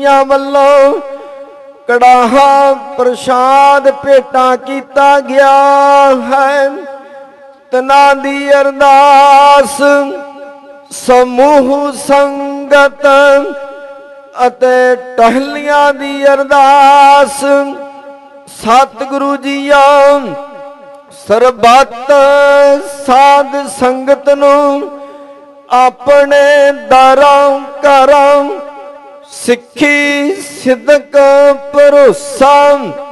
ਵੱਲੋਂ ਕੜਾਹਾ ਪ੍ਰਸ਼ਾਦ ਭੇਟਾ ਕੀਤਾ ਗਿਆ ਹੈ। ਤਨਾਂ ਦੀ ਅਰਦਾਸ ਸਮੂਹ ਸੰਗਤ ਅਤੇ ਟਹਿਲੀਆਂ ਦੀ ਅਰਦਾਸ ਸਤਿਗੁਰੂ ਜੀਆਂ ਸਰਬੱਤ ਸਾਧ ਸੰਗਤ ਨੂੰ ਆਪਣੇ ਦਰਾਂ ਘਰਾਂ ਸਿੱਖੀ ਸਿਦਕ ਭਰੋਸਾ